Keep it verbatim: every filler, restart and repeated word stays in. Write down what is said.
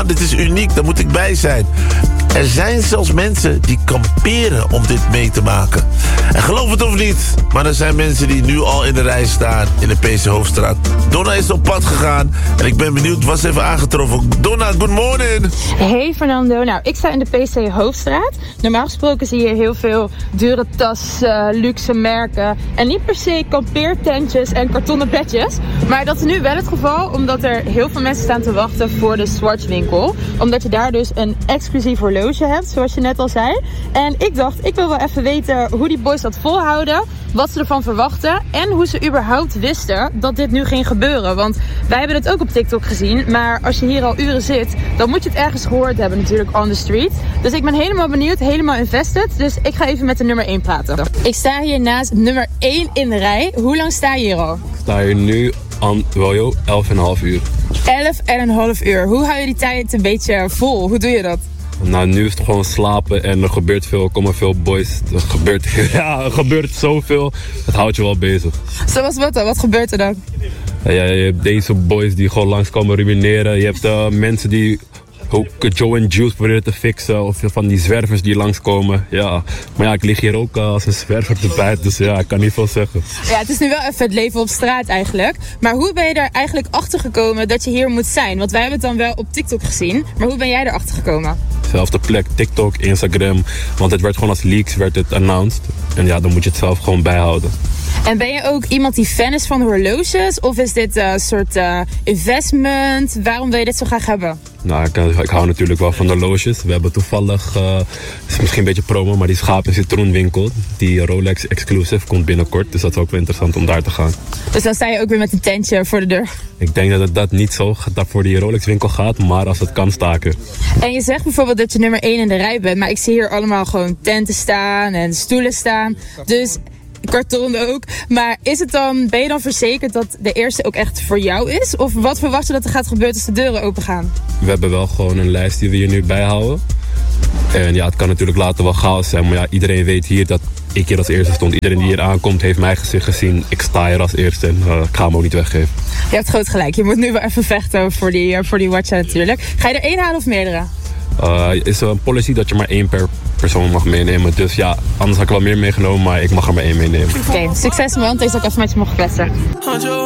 man, dit is uniek, daar moet ik bij zijn. Er zijn zelfs mensen die kamperen om dit mee te maken. En geloof het of niet, maar er zijn mensen die nu al in de rij staan in de P C Hoofdstraat. Donna is op pad gegaan en ik ben benieuwd, was even aangetroffen. Donna, good morning. Hey Fernando, nou ik sta in de P C Hoofdstraat. Normaal gesproken zie je heel veel dure tassen, luxe merken en niet per se kampeertentjes en kartonnen bedjes. Maar dat is nu wel het geval, omdat er heel veel mensen staan te wachten voor de Swatch winkel. Omdat je daar dus een exclusief horloge hebt, zoals je net al zei. En ik dacht, ik wil wel even weten hoe die boys dat volhouden, wat ze ervan verwachten en hoe ze überhaupt wisten dat dit nu ging gebeuren. Want wij hebben het ook op TikTok gezien, maar als je hier al uren zit, dan moet je het ergens gehoord hebben natuurlijk on the street. Dus ik ben helemaal benieuwd, helemaal invested. Dus ik ga even met de nummer één praten. Ik sta hier naast nummer één in de rij. Hoe lang sta je hier al? Ik sta hier nu aan, wel joh, elf en een half uur. elf en een half uur. Hoe hou je die tijd een beetje vol? Hoe doe je dat? Nou, nu is het gewoon slapen en er gebeurt veel, er komen veel boys. Er gebeurt, ja, er gebeurt zoveel. Het houdt je wel bezig. Zoals wat dan? Wat gebeurt er dan? Ja, je hebt deze boys die gewoon langskomen ruïneren. Je hebt uh, mensen die ook Joe en Juice proberen te fixen. Of van die zwervers die langskomen. Ja. Maar ja, ik lig hier ook uh, als een zwerver te bijten. Dus ja, ik kan niet veel zeggen. Ja, het is nu wel even het leven op straat eigenlijk. Maar hoe ben je er eigenlijk achter gekomen dat je hier moet zijn? Want wij hebben het dan wel op TikTok gezien. Maar hoe ben jij erachter gekomen? Zelfde plek, TikTok, Instagram. Want het werd gewoon als leaks, werd het announced. En ja, dan moet je het zelf gewoon bijhouden. En ben je ook iemand die fan is van horloges? Of is dit een soort uh, investment? Waarom wil je dit zo graag hebben? Nou, ik, ik hou natuurlijk wel van horloges. We hebben toevallig, uh, het is misschien een beetje promo, maar die schaap- en citroenwinkel, die Rolex Exclusive, komt binnenkort. Dus dat is ook wel interessant om daar te gaan. Dus dan sta je ook weer met een tentje voor de deur? Ik denk dat het dat niet zo dat voor die Rolex winkel gaat, maar als het kan, sta ik er. En je zegt bijvoorbeeld dat je nummer één in de rij bent, maar ik zie hier allemaal gewoon tenten staan en stoelen staan. Dus karton ook. Maar is het dan, ben je dan verzekerd dat de eerste ook echt voor jou is? Of wat verwacht je dat er gaat gebeuren als de deuren open gaan? We hebben wel gewoon een lijst die we hier nu bijhouden. En ja, het kan natuurlijk later wel chaos zijn. Maar ja, iedereen weet hier dat ik hier als eerste stond. Iedereen die hier aankomt heeft mijn gezicht gezien. Ik sta hier als eerste en uh, ik ga hem ook niet weggeven. Je hebt groot gelijk. Je moet nu wel even vechten voor die, uh, voor die watch natuurlijk. Ga je er één halen of meerdere? Uh, is er een policy dat je maar één per persoon mag meenemen. Dus ja, anders had ik wel meer meegenomen, maar ik mag er maar één meenemen. Oké, okay, succes man. Deze ook even met je mogen kletsen.